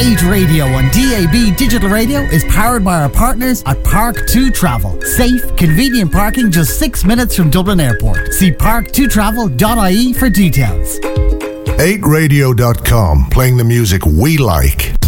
8 Radio on DAB Digital Radio is powered by our partners at Park2 Travel. Safe, convenient parking just 6 minutes from Dublin Airport. See park2travel.ie for details. 8radio.com, playing the music we like.